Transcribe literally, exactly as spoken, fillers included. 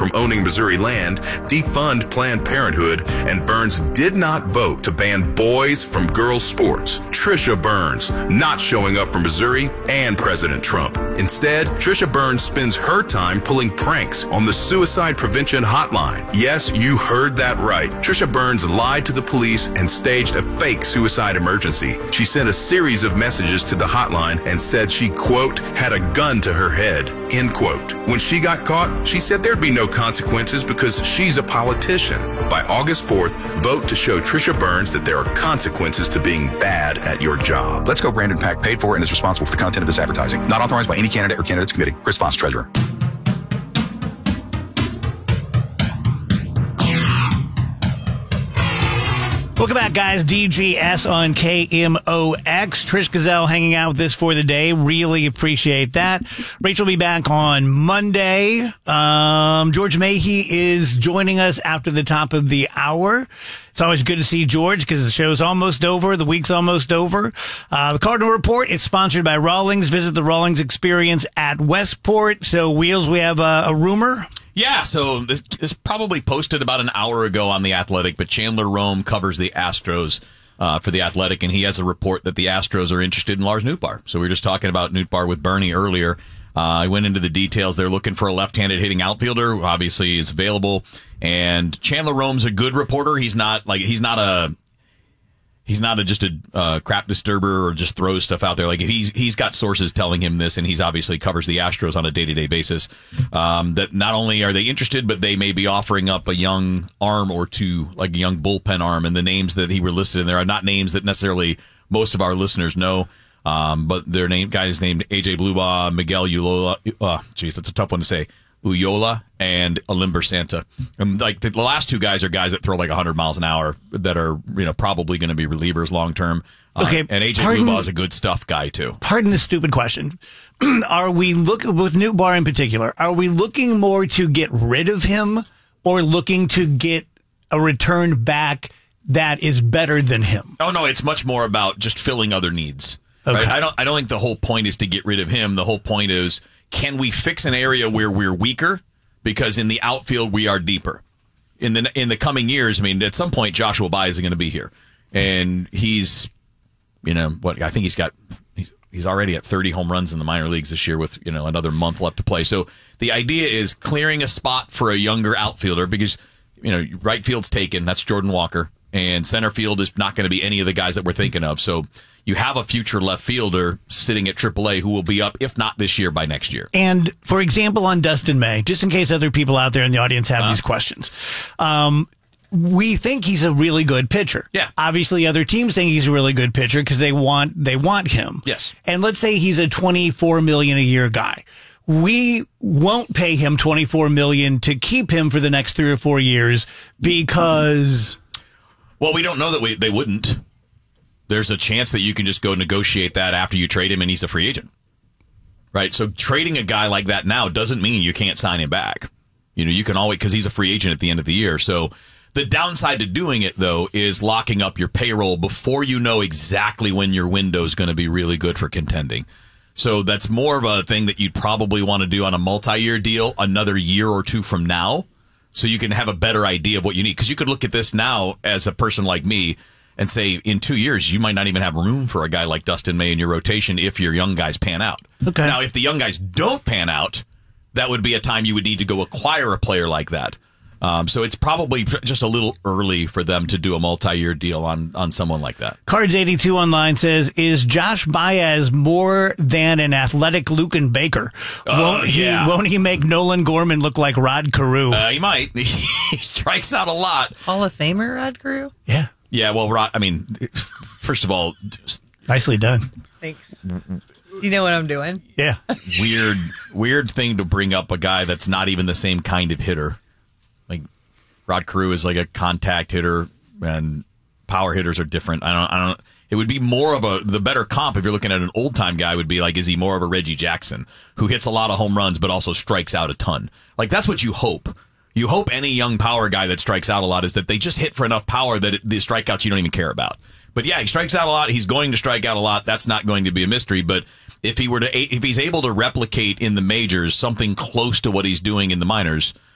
from owning Missouri land, defund Planned Parenthood, and Burns did not vote to ban boys from girls' sports. Trisha Burns not showing up for Missouri and President Trump. Instead, Trisha Burns spends her time pulling pranks on the suicide prevention hotline. Yes, you heard that right. Trisha Burns lied to the police and staged a fake suicide emergency. She sent a series of messages to the hotline and said she, quote, had a gun to her head, end quote. When she got caught, she said there'd be no consequences because she's a politician. By August fourth, vote to show Trisha Burns that there are consequences to being bad at your job. Let's Go Brandon PAC paid for and is responsible for the content of this advertising. Not authorized by any candidate or candidates committee. Chris Voss, Treasurer. Welcome back, guys. D G S on K M O X. Trish Gazelle hanging out with us for the day. Really appreciate that. Rachel will be back on Monday. Um, George Mahey is joining us after the top of the hour. It's always good to see George because the show's almost over. The week's almost over. Uh, the Cardinal Report is sponsored by Rawlings. Visit the Rawlings Experience at Westport. So, Wheels, we have a, a rumor. Yeah, so this, this probably posted about an hour ago on The Athletic, but Chandler Rome covers the Astros uh, for The Athletic, and he has a report that the Astros are interested in Lars Nootbaar. So we were just talking about Nootbaar with Bernie earlier. Uh, I went into the details. They're looking for a left-handed hitting outfielder who obviously is available, and Chandler Rome's a good reporter. He's not like he's not a He's not a, just a uh, crap disturber or just throws stuff out there. Like he's he's got sources telling him this, and he's obviously covers the Astros on a day to day basis. Um, that not only are they interested, but they may be offering up a young arm or two, like a young bullpen arm. And the names that he were listed in there are not names that necessarily most of our listeners know. Um, but their name guys named A J Blubaugh, Miguel Uyola. Uh, geez, that's a tough one to say. Uyola and Alimber Santa. And like the last two guys are guys that throw like one hundred miles an hour that are, you know, probably going to be relievers long term. Uh, okay. And A J pardon, Blubaugh is a good stuff guy too. Pardon the stupid question. Are we looking, with Nootbaar in particular, are we looking more to get rid of him or looking to get a return back that is better than him? Oh no, it's much more about just filling other needs. Okay. Right? I don't I don't think the whole point is to get rid of him. The whole point is, can we fix an area where we're weaker? Because in the outfield, we are deeper. In the in the coming years, I mean, at some point, Joshua Baez is going to be here. And he's, you know, what I think he's got, he's already at thirty home runs in the minor leagues this year with, you know, another month left to play. So the idea is clearing a spot for a younger outfielder because, you know, right field's taken. That's Jordan Walker. And center field is not going to be any of the guys that we're thinking of. So you have a future left fielder sitting at triple A who will be up, if not this year, by next year. And, for example, on Dustin May, just in case other people out there in the audience have uh, these questions, um, we think he's a really good pitcher. Yeah. Obviously, other teams think he's a really good pitcher because they want they want him. Yes. And let's say he's a twenty-four million dollars a year guy. We won't pay him twenty-four million dollars to keep him for the next three or four years because... Well, we don't know that we, they wouldn't. There's a chance that you can just go negotiate that after you trade him and he's a free agent. Right? So trading a guy like that now doesn't mean you can't sign him back. You know, you can always, because he's a free agent at the end of the year. So the downside to doing it, though, is locking up your payroll before you know exactly when your window is going to be really good for contending. So that's more of a thing that you'd probably want to do on a multi-year deal another year or two from now. So you can have a better idea of what you need. Because you could look at this now as a person like me and say, in two years, you might not even have room for a guy like Dustin May in your rotation if your young guys pan out. Okay. Now, if the young guys don't pan out, that would be a time you would need to go acquire a player like that. Um, so it's probably just a little early for them to do a multi-year deal on, on someone like that. Cards eighty-two online says, is Josh Baez more than an athletic Luken Baker? Uh, won't he, yeah. won't he make Nolan Gorman look like Rod Carew? Uh, he might. He strikes out a lot. Hall of Famer Rod Carew? Yeah. Yeah, well, Rod, I mean, first of all, nicely done. Thanks. You know what I'm doing? Yeah. Weird, weird thing to bring up a guy that's not even the same kind of hitter. Like Rod Carew is like a contact hitter, and power hitters are different. I don't, I don't. It would be more of a the better comp if you're looking at an old time guy would be like, is he more of a Reggie Jackson who hits a lot of home runs but also strikes out a ton? Like that's what you hope. You hope any young power guy that strikes out a lot is that they just hit for enough power that it, the strikeouts you don't even care about. But yeah, he strikes out a lot. He's going to strike out a lot. That's not going to be a mystery. But if he were to, if he's able to replicate in the majors something close to what he's doing in the minors,